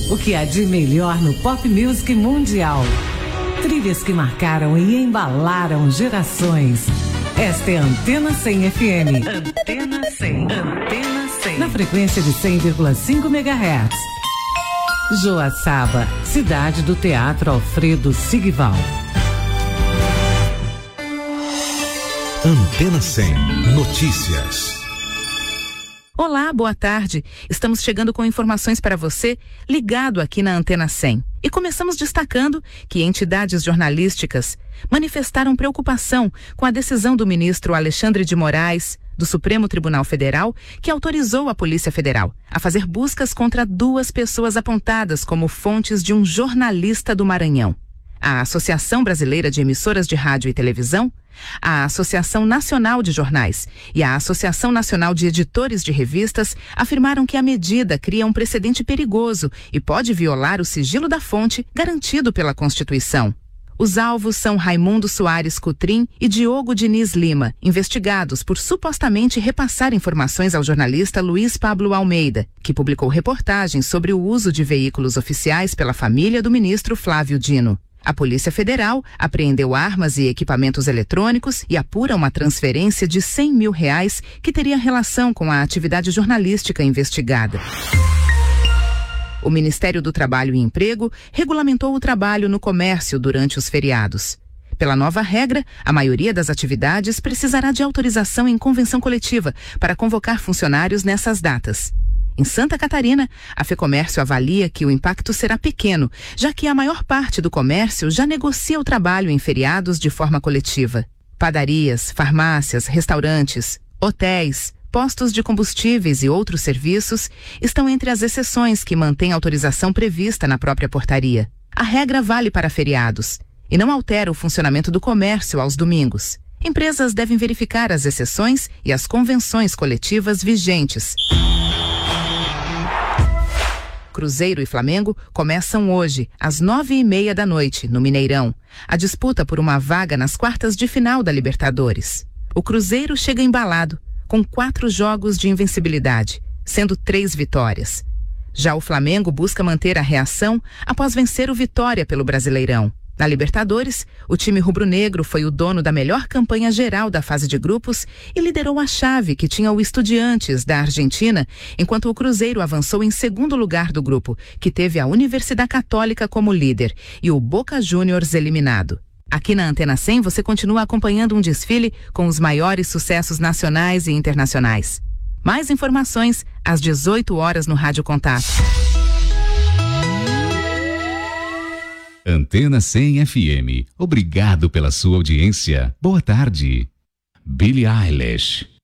O que há de melhor no pop music mundial. Trilhas que marcaram e embalaram gerações. Esta é a Antena 100 FM. Antena 100. Antena 100. Na frequência de 100,5 MHz. Joaçaba, cidade do Teatro Alfredo Sigval. Antena 100 Notícias. Olá, boa tarde. Estamos chegando com informações para você ligado aqui na Antena 100. E começamos destacando que entidades jornalísticas manifestaram preocupação com a decisão do ministro Alexandre de Moraes, do Supremo Tribunal Federal, que autorizou a Polícia Federal a fazer buscas contra 2 pessoas apontadas como fontes de um jornalista do Maranhão. A Associação Brasileira de Emissoras de Rádio e Televisão, a Associação Nacional de Jornais e a Associação Nacional de Editores de Revistas afirmaram que a medida cria um precedente perigoso e pode violar o sigilo da fonte garantido pela Constituição. Os alvos são Raimundo Soares Cutrim e Diogo Diniz Lima, investigados por supostamente repassar informações ao jornalista Luiz Pablo Almeida, que publicou reportagens sobre o uso de veículos oficiais pela família do ministro Flávio Dino. A Polícia Federal apreendeu armas e equipamentos eletrônicos e apura uma transferência de R$100 mil que teria relação com a atividade jornalística investigada. O Ministério do Trabalho e Emprego regulamentou o trabalho no comércio durante os feriados. Pela nova regra, a maioria das atividades precisará de autorização em convenção coletiva para convocar funcionários nessas datas. Em Santa Catarina, a FEComércio avalia que o impacto será pequeno, já que a maior parte do comércio já negocia o trabalho em feriados de forma coletiva. Padarias, farmácias, restaurantes, hotéis, postos de combustíveis e outros serviços estão entre as exceções que mantêm autorização prevista na própria portaria. A regra vale para feriados e não altera o funcionamento do comércio aos domingos. Empresas devem verificar as exceções e as convenções coletivas vigentes. Cruzeiro e Flamengo começam hoje, às 9h30 da noite, no Mineirão, a disputa por uma vaga nas quartas de final da Libertadores. O Cruzeiro chega embalado, com 4 jogos de invencibilidade, sendo 3 vitórias. Já o Flamengo busca manter a reação após vencer o Vitória pelo Brasileirão. Na Libertadores, o time rubro-negro foi o dono da melhor campanha geral da fase de grupos e liderou a chave que tinha o Estudiantes, da Argentina, enquanto o Cruzeiro avançou em segundo lugar do grupo, que teve a Universidade Católica como líder e o Boca Juniors eliminado. Aqui na Antena 100 você continua acompanhando um desfile com os maiores sucessos nacionais e internacionais. Mais informações às 18 horas no Rádio Contato. Antena 100 FM. Obrigado pela sua audiência. Boa tarde. Billie Eilish.